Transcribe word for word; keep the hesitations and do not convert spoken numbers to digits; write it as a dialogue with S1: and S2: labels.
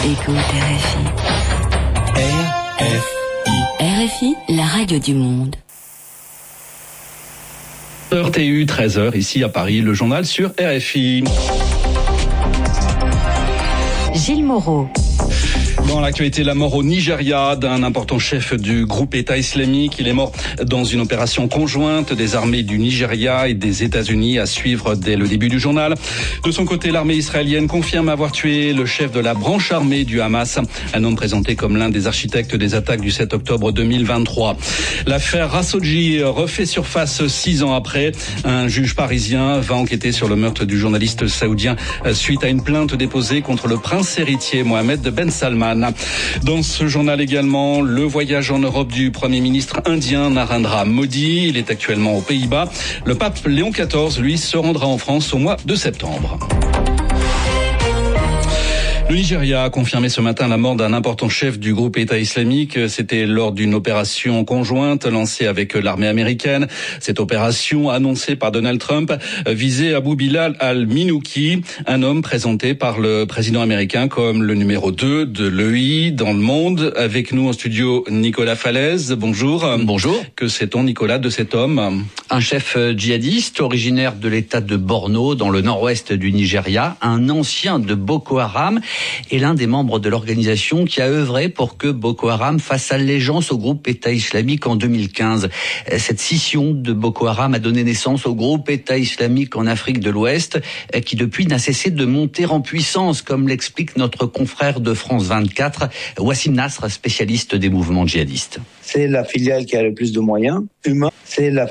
S1: Écoute R F I.
S2: R F I.
S1: R F I, la radio du monde.
S3: Heure T U, treize heures, ici à Paris, le journal sur R F I.
S1: Gilles Moreau.
S3: Dans l'actualité, la mort au Nigeria d'un important chef du groupe État islamique. Il est mort dans une opération conjointe des armées du Nigeria et des États-Unis, à suivre dès le début du journal. De son côté, l'armée israélienne confirme avoir tué le chef de la branche armée du Hamas, un homme présenté comme l'un des architectes des attaques du sept octobre deux mille vingt-trois. L'affaire Khashoggi refait surface six ans après. Un juge parisien va enquêter sur le meurtre du journaliste saoudien suite à une plainte déposée contre le prince héritier Mohammed Ben Salman. Dans ce journal également, le voyage en Europe du Premier ministre indien Narendra Modi. Il est actuellement aux Pays-Bas. Le pape Léon quatorze, lui, se rendra en France au mois de septembre. Le Nigeria a confirmé ce matin la mort d'un important chef du groupe État islamique. C'était lors d'une opération conjointe lancée avec l'armée américaine. Cette opération, annoncée par Donald Trump, visait Abu Bilal al-Minouki, un homme présenté par le président américain comme le numéro deux de l'E I dans le monde. Avec nous en studio, Nicolas Falaise. Bonjour.
S4: Bonjour.
S3: Que sait-on, Nicolas, de cet homme ?
S4: Un chef djihadiste originaire de l'état de Borno, dans le nord-ouest du Nigeria, un ancien de Boko Haram et l'un des membres de l'organisation qui a œuvré pour que Boko Haram fasse allégeance au groupe État islamique en deux mille quinze. Cette scission de Boko Haram a donné naissance au groupe État islamique en Afrique de l'Ouest, qui depuis n'a cessé de monter en puissance, comme l'explique notre confrère de France vingt-quatre, Wassim Nasr, spécialiste des mouvements djihadistes.
S5: C'est la filiale qui a le plus de moyens humains, c'est la